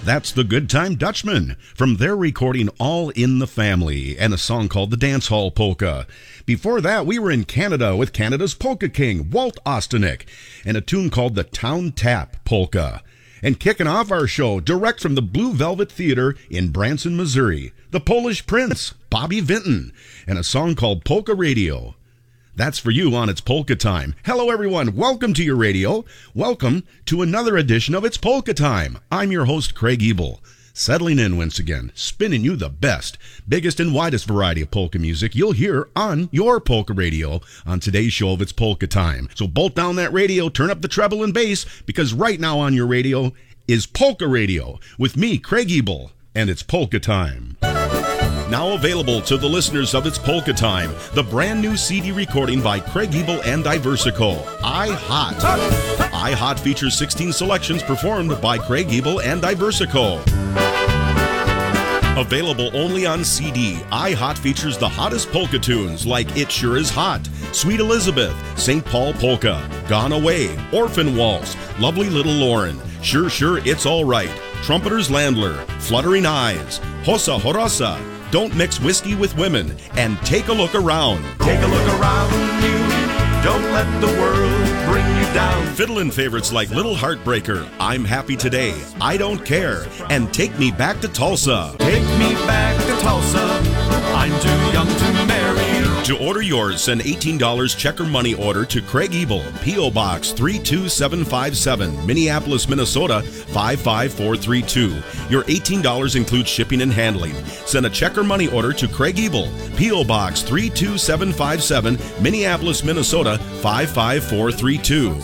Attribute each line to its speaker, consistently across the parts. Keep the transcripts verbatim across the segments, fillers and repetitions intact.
Speaker 1: That's the Good Time Dutchman from their recording All in the Family and a song called The Dance Hall Polka. Before that, we were in Canada with Canada's polka king, Walt Ostanek, and a tune called the Town Tap Polka. And kicking off our show, direct from the Blue Velvet Theater in Branson, Missouri, the Polish Prince, Bobby Vinton, and a song called Polka Radio. That's for you on It's Polka Time. Hello, everyone. Welcome to your radio. Welcome to another edition of It's Polka Time. I'm your host, Craig Ebel, settling in once again, spinning you the best, biggest, and widest variety of polka music you'll hear on your polka radio on today's show of It's Polka Time. So bolt down that radio, turn up the treble and bass, because right now on your radio is Polka Radio with me, Craig Ebel, and It's Polka Time. Now available to the listeners of It's Polka Time, the brand new C D recording by Craig Ebel and Diversico, I Hot. I Hot features sixteen selections performed by Craig Ebel and Diversico. Available only on C D, I Hot features the hottest polka tunes like It Sure Is Hot, Sweet Elizabeth, Saint Paul Polka, Gone Away, Orphan Waltz, Lovely Little Lauren, Sure Sure It's All Right, Trumpeter's Landler, Fluttering Eyes, Hossa Horosa, Don't Mix Whiskey with Women, and Take a Look Around.
Speaker 2: Take a look around you. Don't let the world bring you down.
Speaker 1: Fiddlin' favorites like Little Heartbreaker, I'm Happy Today, I Don't Care, and Take Me Back to Tulsa.
Speaker 2: Take me back to Tulsa. I'm too young to marry.
Speaker 1: To order yours, send eighteen dollars check or money order to Craig Ebel, P O. Box three two seven five seven, Minneapolis, Minnesota five five four three two. Your eighteen dollars includes shipping and handling. Send a check or money order to Craig Ebel, P O. Box three two seven five seven, Minneapolis, Minnesota five five four three two.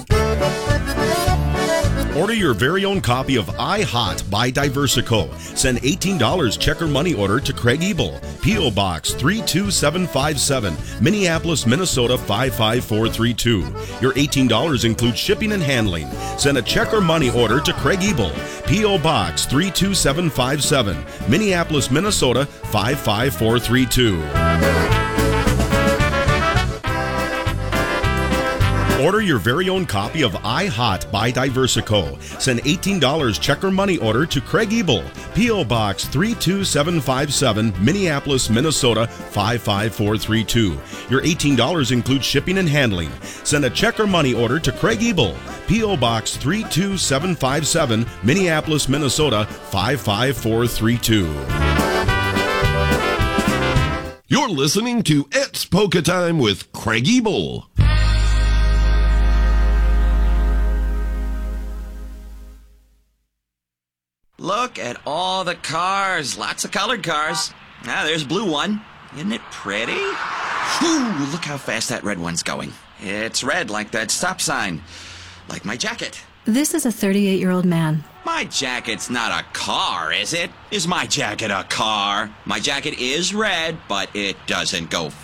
Speaker 1: Order your very own copy of I Hot by Diversico. Send eighteen dollars check or money order to Craig Ebel, P O. Box three two seven five seven, Minneapolis, Minnesota five five four three two. Your eighteen dollars includes shipping and handling. Send a check or money order to Craig Ebel, P O. Box three two seven five seven, Minneapolis, Minnesota five five four three two. Order your very own copy of I Hot by Diversico. Send eighteen dollars check or money order to Craig Ebel, P O. Box three two seven five seven, Minneapolis, Minnesota five five four three two. Your eighteen dollars includes shipping and handling. Send a check or money order to Craig Ebel, P O. Box three two seven five seven, Minneapolis, Minnesota five five four three two.
Speaker 3: You're listening to It's Polka Time with Craig Ebel.
Speaker 4: Look at all the cars. Lots of colored cars. Ah, there's a blue one. Isn't it pretty? Whew, look how fast that red one's going. It's red like that stop sign. Like my jacket.
Speaker 5: This is a thirty-eight-year-old man.
Speaker 4: My jacket's not a car, is it? Is my jacket a car? My jacket is red, but it doesn't go